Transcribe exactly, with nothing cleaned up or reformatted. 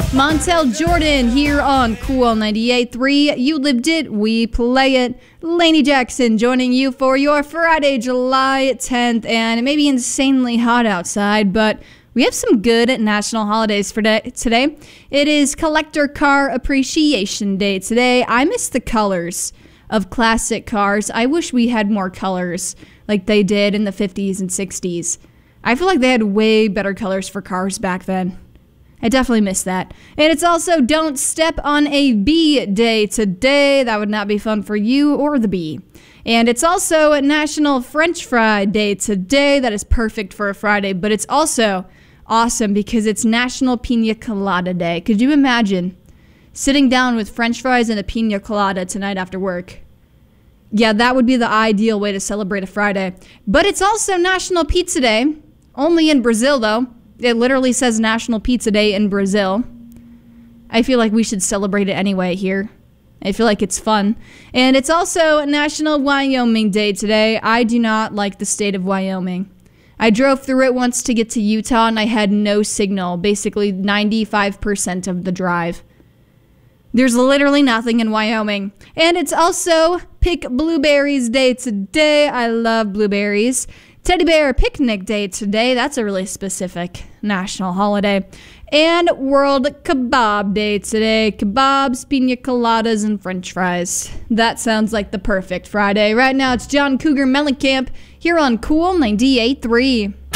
Montel Jordan here on Cool ninety-eight point three. You lived it, we play it. Lainey Jackson joining you for your Friday, July tenth. And it may be insanely hot outside, but we have some good national holidays for today. It is Collector Car Appreciation Day today. I miss the colors of classic cars. I wish we had more colors like they did in the fifties and sixties. I feel like they had way better colors for cars back then. I definitely miss that. And it's also Don't Step on a Bee Day today. That would not be fun for you or the bee. And it's also National French Fry Day today. That is perfect for a Friday, but it's also awesome because it's National Pina Colada Day. Could you imagine sitting down with French fries and a pina colada tonight after work? Yeah, that would be the ideal way to celebrate a Friday. But it's also National Pizza Day, only in Brazil though. It literally says National Pizza Day in Brazil. I feel like we should celebrate it anyway here. I feel like it's fun. And it's also National Wyoming Day today. I do not like the state of Wyoming. I drove through it once to get to Utah and I had no signal, basically ninety-five percent of the drive. There's literally nothing in Wyoming. And it's also Pick Blueberries Day today. I love blueberries. Teddy Bear Picnic Day today. That's a really specific national holiday. And World Kebab Day today. Kebabs, pina coladas, and french fries. That sounds like the perfect Friday. Right now it's John Cougar Mellencamp here on Cool ninety-eight point three.